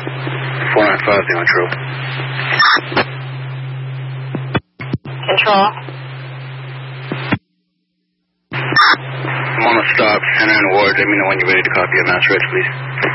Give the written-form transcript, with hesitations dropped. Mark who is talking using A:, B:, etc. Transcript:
A: 495, the on true.
B: Control.
A: I'm on the stop, center and ward. Let me know when you're ready to copy a mass reg, please.